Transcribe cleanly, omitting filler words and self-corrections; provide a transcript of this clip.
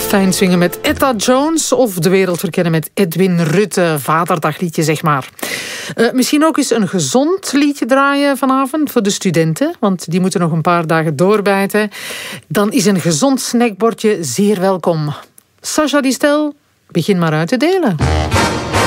Fijn swingen met Etta Jones of de wereld verkennen met Edwin Rutte. Vaderdagliedje, zeg maar. Misschien ook eens een gezond liedje draaien vanavond voor de studenten, want die moeten nog een paar dagen doorbijten. Dan is een gezond snackbordje zeer welkom. Sacha Distel, begin maar uit te delen.